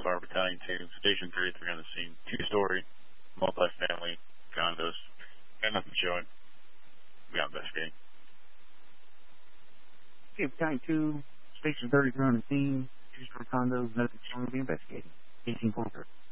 car, Battalion 2, Station 33 on the scene. 2-story, multi-family condos. Got nothing showing. We got investigating. Okay, Battalion 2, Station 33 on the scene. 2-story condos, nothing showing. We'll be investigating. 18 Porter.